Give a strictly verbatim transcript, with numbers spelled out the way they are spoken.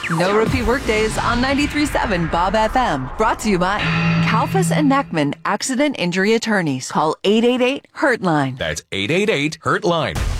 No repeat workdays on ninety-three point seven Bob F M. Brought to you by Kalfas and Neckman Accident Injury Attorneys. Call eight eight eight, HURT-LINE. That's eight eight eight, HURT-LINE.